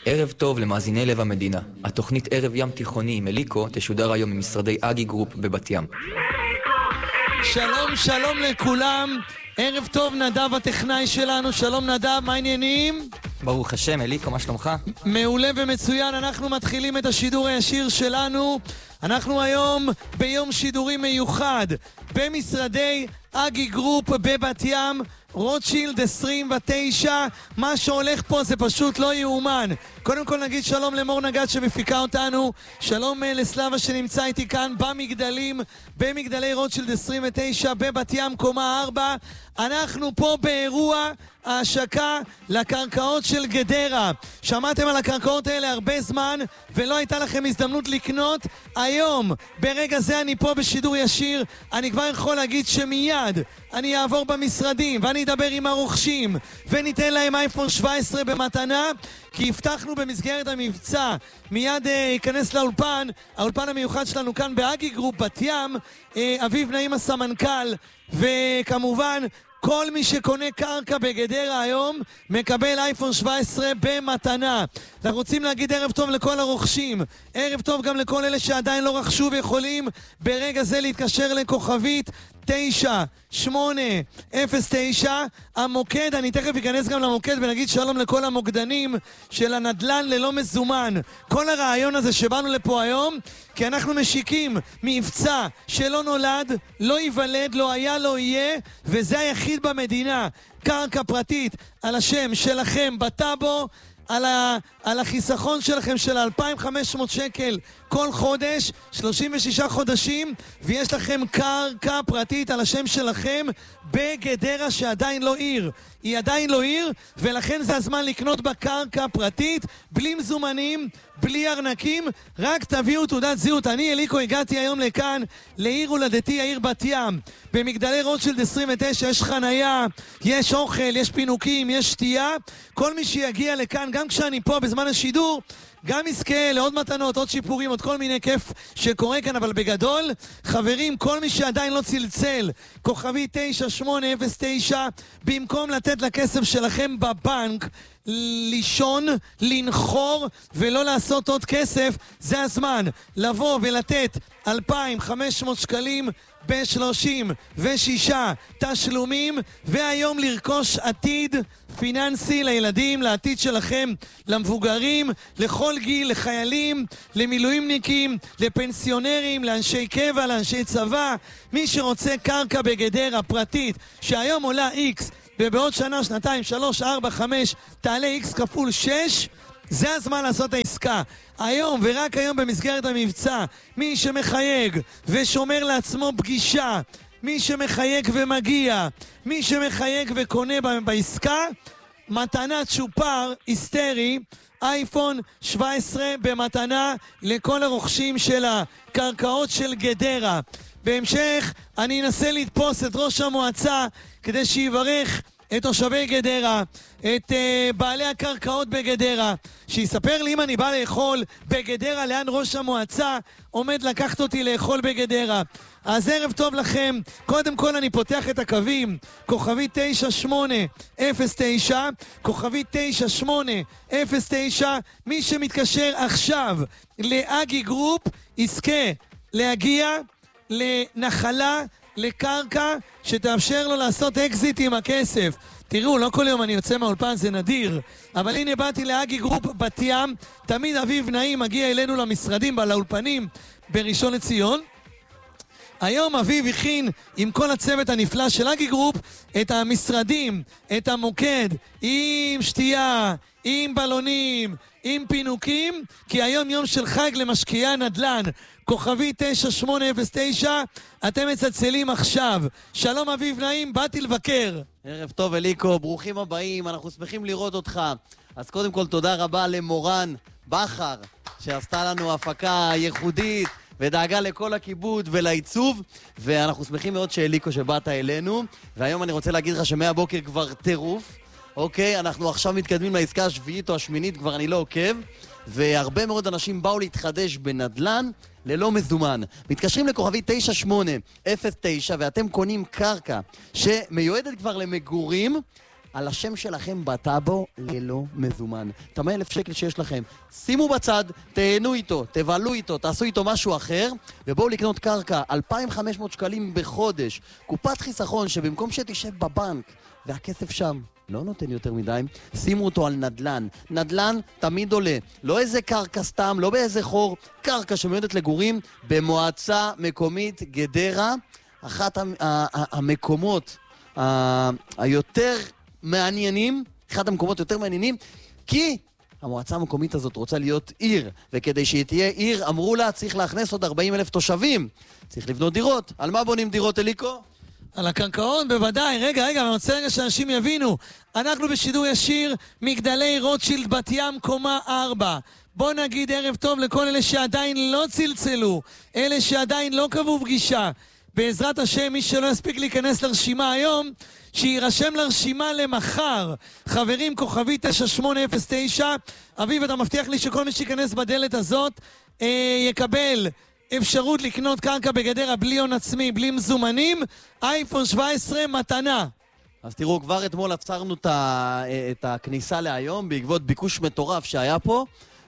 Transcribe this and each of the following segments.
ערב טוב למאזיני לב המדינה. התוכנית ערב ים תיכוני עם אליקו תשודר היום ממשרדי אגי גרופ בבת ים. שלום, שלום לכולם. ערב טוב, נדב הטכנאי שלנו. שלום נדב, מה העניינים? ברוך השם, אליקו, מה שלומך? מעולה ומצוין. אנחנו מתחילים את השידור הישיר שלנו. אנחנו היום ביום שידורי מיוחד במשרדי אגי גרופ בבת ים, רוטשילד 29. מה שהולך פה זה פשוט לא יאומן. קודם כל נגיד שלום למור נגד שמפיקה אותנו, שלום לסלאבה שנמצא איתי כאן במגדלים, במגדלי רוטשילד 29 בבת ים קומה 4. אנחנו פה באירוע ההשקה לקרקעות של גדרה. שמעתם על הקרקעות האלה הרבה זמן ולא הייתה לכם הזדמנות לקנות. היום ברגע זה אני פה בשידור ישיר. אני כבר יכול להגיד שמיד אני אעבור במשרדים ואני אדבר עם הרוכשים וניתן להם אייפון 17 במתנה, כי הבטחנו במסגרת המבצע. מיד ייכנס לאולפן, האולפן המיוחד שלנו כאן באגי גרופ בת ים, אביב נעים הסמנכ"ל, וכמובן כל מי שקונה קרקע בגדרה היום מקבל אייפון 17 במתנה. אנחנו רוצים להגיד ערב טוב לכל הרוכשים, ערב טוב גם לכל אלה שעדיין לא רכשו ויכולים ברגע זה להתקשר לכוכבית 9809 המוקד. אני תכף אכנס גם למוקד ונגיד שלום לכל המוקדנים של הנדלן ללא מזומן. כל הרעיון הזה שבאנו לפה היום כי אנחנו משיקים מבצע שלא נולד, לא ייוולד, לא היה, לא יהיה, וזה היחיד במדינה. קרקע פרטית על השם שלכם בטאבו, על החיסכון שלכם של 2,500 שקל כל חודש, 36 חודשים, ויש לכם קרקע פרטית על השם שלכם בגדרה שעדיין לא עיר. היא עדיין לא עיר, ולכן זה הזמן לקנות בקרקע פרטית, בלי מזומנים, בלי ארנקים, רק תביאו תעודת זהות. אני אליקו הגעתי היום לכאן, לעיר הולדתי, העיר בת ים. במגדלי רוטשילד 29 יש חנייה, יש אוכל, יש פינוקים, יש שתייה. כל מי שיגיע לכאן, גם כשאני פה בזמן השידור, גם יזכה לעוד מתנות, עוד שיפורים, עוד כל מיני כיף שקורה כאן. אבל בגדול, חברים, כל מי שעדיין לא צלצל, כוכבי 9809, במקום לתת לכסף שלכם בבנק לישון, לנחור ולא לעשות עוד כסף, זה הזמן לבוא ולתת 2,500 שקלים ב36 תשלומים, והיום לרכוש עתיד פיננסי לילדים, לעתיד שלכם, למבוגרים, לכל גיל, לחיילים, למילואימניקים, לפנסיונרים, לאנשי קבע, לאנשי צבא. מי שרוצה קרקע בגדרה פרטית שהיום עולה X ובעוד שנה, שנתיים, 3, 4, 5 תעלה X כפול 6, זה הזמן לעשות העסקה. היום ורק היום במסגרת המבצע, מי שמחייג ושומר לעצמו פגישה, מי שמחייג ומגיע, מי שמחייג וקונה בעסקה, מתנת שופר היסטרי, אייפון 17 במתנה לכל הרוכשים של הקרקעות של גדרה. בהמשך אני אנסה לתפוס את ראש המועצה כדי שיברך את תושבי גדרה, את בעלי הקרקעות בגדרה, שיספר לי אם אני בא לאכול בגדרה לאן ראש המועצה עומד לקחת אותי לאכול בגדרה. אז ערב טוב לכם. קודם כל אני פותח את הקווים, כוכבי 9809, כוכבי 9809. מי שמתקשר עכשיו לאגי גרופ יזכה להגיע לנחלה, לקרקע שתאפשר לו לעשות אקזיט עם הכסף. תראו, לא כל יום אני יוצא מהאולפן, זה נדיר, אבל הנה באתי לאגי גרופ בת ים. תמיד אביב נעים מגיע אלינו למשרדים, לאולפנים בראשון לציון. היום אביב הכין עם כל הצוות הנפלא של אגי גרופ את המשרדים, את המוקד, עם שתייה, עם בלונים, עם פינוקים, כי היום יום של חג למשקיעי הנדל"ן. כוכבי 9809, אתם מצלצלים עכשיו. שלום אביב נעים, באתי לבקר. ערב טוב אליקו, ברוכים הבאים, אנחנו שמחים לראות אותך. אז קודם כל תודה רבה למורן בחר, שעשתה לנו הפקה ייחודית ודאגה לכל הכיבוד ולעיצוב, ואנחנו שמחים מאוד שאליקו שבאת אלינו. והיום אני רוצה להגיד לך שמהבוקר כבר טירוף. אוקיי, אנחנו עכשיו מתקדמים לעסקה השביעית או השמינית, כבר אני לא עוקב, והרבה מאוד אנשים באו להתחדש בנדלן ללא מזומן. מתקשרים לכוכבי 9809 ואתם קונים קרקע שמיועדת כבר למגורים. על השם שלכם בטאבו ללא מזומן. את ה100,000 שקל שיש לכם, שימו בצד, תהנו איתו, תבלו איתו, תעשו איתו משהו אחר, ובואו לקנות קרקע, 2,500 שקלים בחודש, קופת חיסכון שבמקום שתשב בבנק והכסף שם לא נותן יותר מדי, שימו אותו על נדלן. נדלן תמיד עולה. לא איזה קרקע סתם, לא באיזה חור, קרקע שמיועדת לגורים במועצה מקומית גדרה, אחת המקומות היותר מעניינים, אחד המקומות יותר מעניינים, כי המועצה המקומית הזאת רוצה להיות עיר, וכדי שהיא תהיה עיר, אמרו לה, צריך להכנס עוד 40,000 תושבים. צריך לבנות דירות. על מה בונים דירות, אליקו? על הקרקעות, בוודאי. רגע, אני רוצה רגע שאנשים יבינו. אנחנו בשידור ישיר, מגדלי רוטשילד בת ים קומה 4. בוא נגיד ערב טוב לכל אלה שעדיין לא צלצלו, אלה שעדיין לא קבעו פגישה. בעזרת השם, מי שלא יספיק להיכנס לרשימה היום, שירשם לרשימה למחר. חברים, כוכבי 9809. אביב, אתה מבטיח לי שכל מי שיכנס בדלת הזאת יקבל אפשרות לקנות קרקע בגדרה בלי הון עצמי, בלי מזומנים, אייפון 17 מתנה. אז תראו, כבר אתמול עצרנו את הכניסה להיום בעקבות ביקוש מטורף שהיה פה,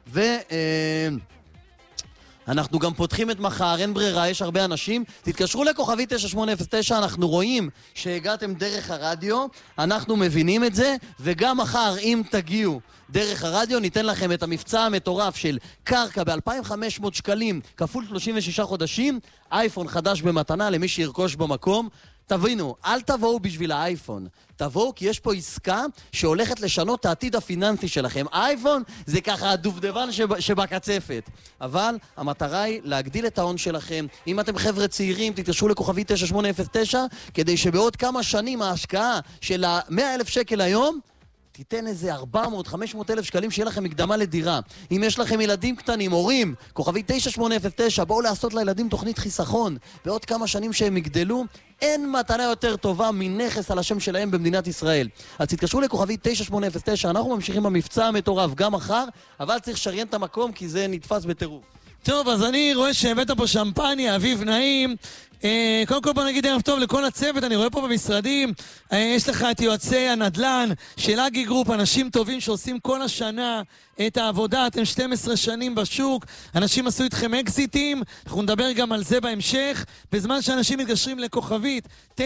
אנחנו גם פותחים את מחר, אין ברירה, יש הרבה אנשים. תתקשרו לכוכבי 9809, אנחנו רואים שהגעתם דרך הרדיו, אנחנו מבינים את זה, וגם מחר, אם תגיעו דרך הרדיו, ניתן לכם את המבצע המטורף של קרקע ב-2,500 שקלים, כפול 36 חודשים, אייפון חדש במתנה למי שירכוש במקום. תבינו, אל תבואו בשביל האייפון, תבואו כי יש פה עסקה שהולכת לשנות את העתיד הפיננסי שלכם. אייפון זה ככה הדובדבן שבקצפת, אבל המטרה היא להגדיל את ההון שלכם. אם אתם חבר'ה צעירים, תתקשרו לכוכבי 9809, כדי שבעוד כמה שנים ההשקעה של 100,000 שקל היום תיתן איזה 400-500 אלף שקלים שיהיה לכם מקדמה לדירה. אם יש לכם ילדים קטנים, הורים, כוכבי 9809, בואו לעשות לילדים תוכנית חיסכון. בעוד כמה שנים שהם יגדלו, אין מתנה יותר טובה מנכס על השם שלהם במדינת ישראל. אז תתקשרו לכוכבי 9809, אנחנו ממשיכים במבצע המטורף גם מחר, אבל צריך לשריין את המקום כי זה נתפס בטירוף. טוב, אז אני רואה שהבאת פה שמפניה, אביב נעים. קודם כל בוא נגיד ערב טוב לכל הצוות, אני רואה פה במשרדים, יש לך את יועצי הנדלן של אגי גרופ, אנשים טובים שעושים כל השנה את העבודה, אתם 12 שנים בשוק, אנשים עשו איתכם אקזיטים, אנחנו נדבר גם על זה בהמשך. בזמן שאנשים מתקשרים לכוכבית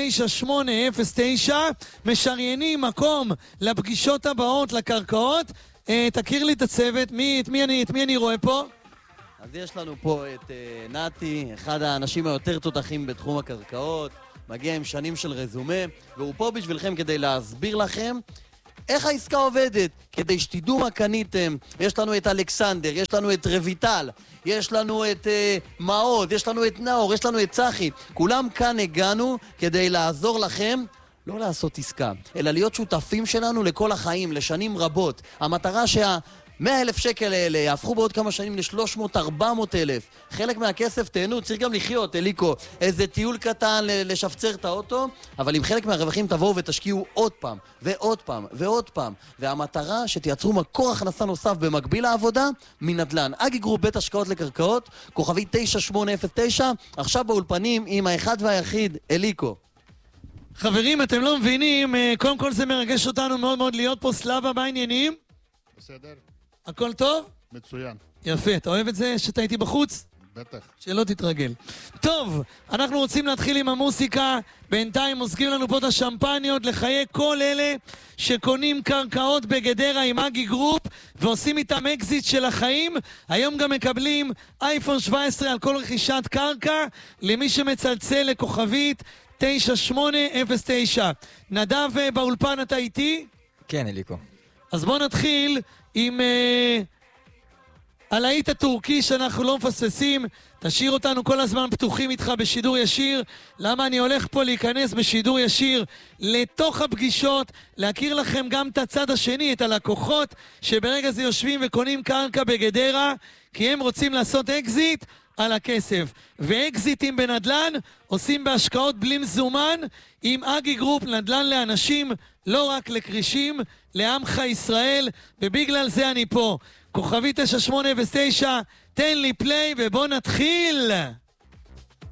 9809, משריינים מקום לפגישות הבאות, לקרקעות. תכיר לי את הצוות, את מי אני רואה פה? אז יש לנו פה את נתי, אחד האנשים היותר תותחים בתחום הקרקעות, מגיע עם שנים של רזומה, והוא פה בשבילכם כדי להסביר לכם איך העסקה עובדת, כדי שתדעו מה קניתם. יש לנו את אלכסנדר, יש לנו את רביטל, יש לנו את מעוד, יש לנו את נאור, יש לנו את צחי. כולם כאן הגענו כדי לעזור לכם לא לעשות עסקה, אלא להיות שותפים שלנו לכל החיים, לשנים רבות. המטרה 100,000 שקל האלה יהפכו בעוד כמה שנים ל-300-400,000. חלק מהכסף תהנו, צריך גם לחיות, אליקו. איזה טיול קטן לשפצר את האוטו, אבל עם חלק מהרווחים תבואו ותשקיעו עוד פעם, ועוד פעם, ועוד פעם. והמטרה שתייצרו מקור הכנסה נוסף במקביל לעבודה מנדלן. אגי גרופ, בית השקעות לקרקעות, כוכבי 9809, עכשיו באולפנים עם האחד והיחיד, אליקו. חברים, אתם לא מבינים, קודם כל זה מרגש אותנו מאוד מאוד להיות פה. סלאבה, מה העניינים? בסדר. הכל טוב? מצוין. יפה, אתה אוהב את זה שאתה איתי בחוץ? בטח. שלא תתרגל. טוב, אנחנו רוצים להתחיל עם המוסיקה. בינתיים מוזגים לנו פה את השמפניות לחיי כל אלה שקונים קרקעות בגדרה עם אגי גרופ ועושים איתם אקזיט של החיים. היום גם מקבלים אייפון 17 על כל רכישת קרקע למי שמצלצל לכוכבית 9809. נדב באולפן, אתה איתי? כן, אליקו. אז בואו נתחיל עם הלהיט הטורקי שאנחנו לא מפספסים. תשאיר אותנו כל הזמן פתוחים איתך בשידור ישיר. למה אני הולך פה להיכנס בשידור ישיר לתוך הפגישות, להכיר לכם גם את הצד השני, את הלקוחות שברגע זה יושבים וקונים קרקע בגדרה, כי הם רוצים לעשות אקזיט על הכסף. ואקזיטים בנדלן עושים בהשקעות בלי מזומן עם אגי גרופ, נדלן לאנשים, לא רק לקרישים, לעמך ישראל, ובגלל זה אני פה. כוכבי 9809, תן לי פליי ובוא נתחיל.